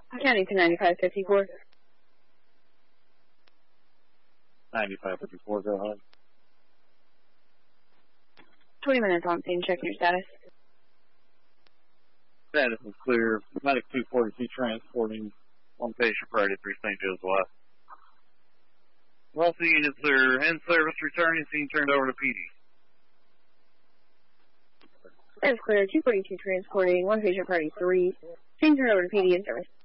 County to 9554. 9554, go ahead. 20 minutes on scene, checking your status. Status is clear. Medic 242 transporting one patient priority 3 St. Joe's West. All the units are in service, returning, scene turned over to PD. That is clear. 242 transporting one patient priority 3. Scene turned over to PD in service.